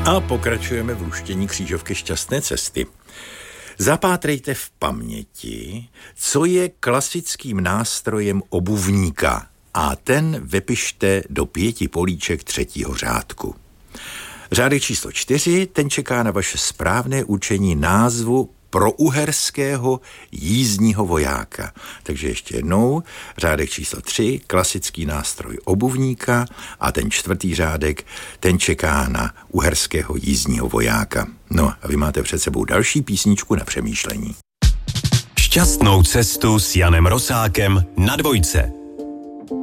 A pokračujeme v luštění křížovky šťastné cesty. Zapátrejte v paměti, co je klasickým nástrojem obuvníka a ten vypište do 5 políček 3. řádku. Řádek číslo 4, ten čeká na vaše správné určení názvu prouherského jízdního vojáka. Takže ještě jednou, řádek číslo 3, klasický nástroj obuvníka a ten 4. řádek, ten čeká na uherského jízdního vojáka. No a vy máte před sebou další písničku na přemýšlení. Šťastnou cestu s Janem Rosákem na Dvojce.